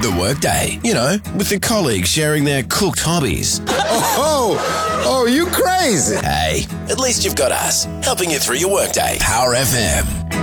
The Workday. You know, with the colleagues sharing their cooked hobbies. Oh, you crazy. Hey, at least you've got us, helping you through your workday. Power FM.